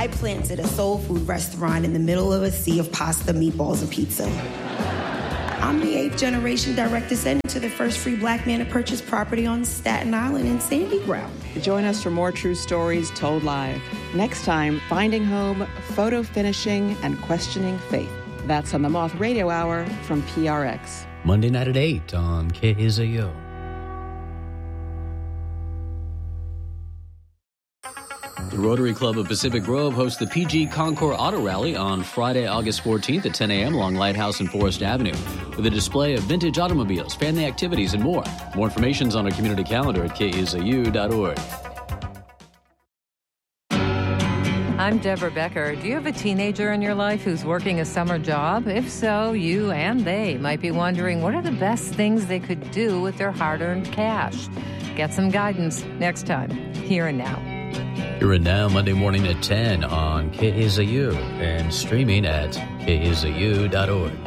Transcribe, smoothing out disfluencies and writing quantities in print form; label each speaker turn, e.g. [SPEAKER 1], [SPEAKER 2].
[SPEAKER 1] I planted a soul food restaurant in the middle of a sea of pasta, meatballs, and pizza. I'm the 8th generation direct descendant to the first free black man to purchase property on Staten Island in Sandy Ground.
[SPEAKER 2] Join us for more true stories told live. Next time, finding home, photo finishing, and questioning faith. That's on the Moth Radio Hour from PRX.
[SPEAKER 3] Monday night at 8 on KZO. The Rotary Club of Pacific Grove hosts the PG Concours Auto Rally on Friday, August 14th at 10 a.m. along Lighthouse and Forest Avenue with a display of vintage automobiles, family activities, and more. More information is on our community calendar at kzau.org.
[SPEAKER 4] I'm Deborah Becker. Do you have a teenager in your life who's working a summer job? If so, you and they might be wondering what are the best things they could do with their hard-earned cash. Get some guidance next time, Here and Now.
[SPEAKER 3] Here and Now, Monday morning at 10 on KZU and streaming at kzau.org.